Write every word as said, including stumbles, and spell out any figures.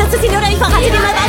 Kannst du sie nur oder ich verrate dir mal was?